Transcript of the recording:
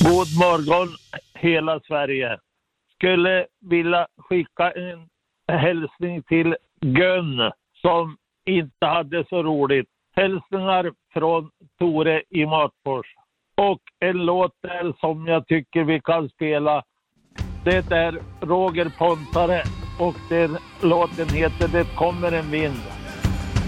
God morgon hela Sverige. Skulle vilja skicka en hälsning till Gun som inte hade så roligt. Hälsningar från Tore i Matfors. Och en låt där som jag tycker vi kan spela. Det är Roger Pontare och den låten heter Det kommer en vind.